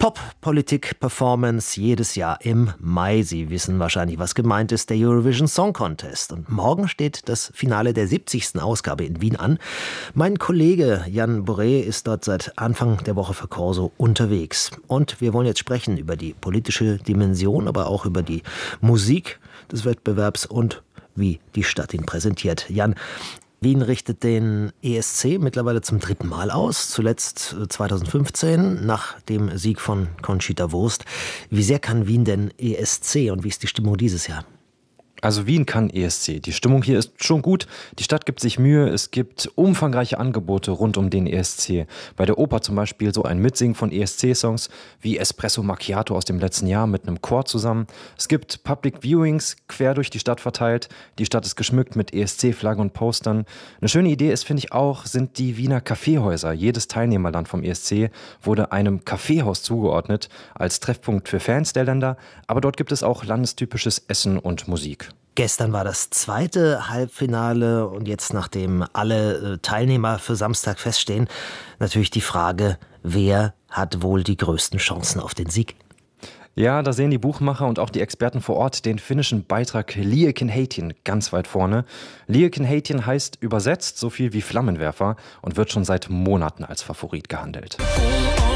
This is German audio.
Top-Politik-Performance jedes Jahr im Mai. Sie wissen wahrscheinlich, was gemeint ist, der Eurovision Song Contest. Und morgen steht das Finale der 70. Ausgabe in Wien an. Mein Kollege Jan Boré ist dort seit Anfang der Woche für Corso unterwegs. Und wir wollen jetzt sprechen über die politische Dimension, aber auch über die Musik des Wettbewerbs und wie die Stadt ihn präsentiert. Jan, Wien richtet den ESC mittlerweile zum 3. Mal aus, zuletzt 2015 nach dem Sieg von Conchita Wurst. Wie sehr kann Wien denn ESC und wie ist die Stimmung dieses Jahr? Also Wien kann ESC. Die Stimmung hier ist schon gut. Die Stadt gibt sich Mühe. Es gibt umfangreiche Angebote rund um den ESC. Bei der Oper zum Beispiel so ein Mitsingen von ESC-Songs wie Espresso Macchiato aus dem letzten Jahr mit einem Chor zusammen. Es gibt Public Viewings quer durch die Stadt verteilt. Die Stadt ist geschmückt mit ESC-Flaggen und Postern. Eine schöne Idee ist, finde ich auch, sind die Wiener Kaffeehäuser. Jedes Teilnehmerland vom ESC wurde einem Kaffeehaus zugeordnet als Treffpunkt für Fans der Länder. Aber dort gibt es auch landestypisches Essen und Musik. Gestern war das zweite Halbfinale und jetzt, nachdem alle Teilnehmer für Samstag feststehen, natürlich die Frage, wer hat wohl die größten Chancen auf den Sieg? Ja, da sehen die Buchmacher und auch die Experten vor Ort den finnischen Beitrag Liekki-Heitin ganz weit vorne. Liekki-Heitin heißt übersetzt so viel wie Flammenwerfer und wird schon seit Monaten als Favorit gehandelt.